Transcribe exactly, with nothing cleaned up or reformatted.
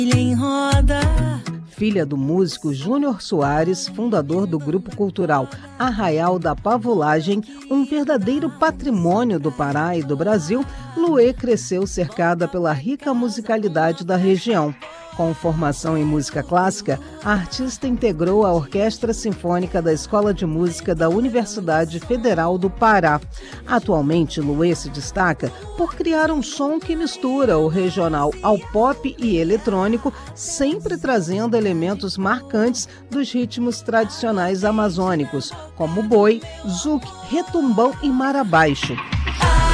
Em roda. Filha do músico Júnior Soares, fundador do grupo cultural Arraial da Pavulagem, um verdadeiro patrimônio do Pará e do Brasil, Luê cresceu cercada pela rica musicalidade da região. Com formação em música clássica, a artista integrou a Orquestra Sinfônica da Escola de Música da Universidade Federal do Pará. Atualmente, Luê se destaca por criar um som que mistura o regional ao pop e eletrônico, sempre trazendo elementos marcantes dos ritmos tradicionais amazônicos, como boi, zouk, retumbão e marabaixo.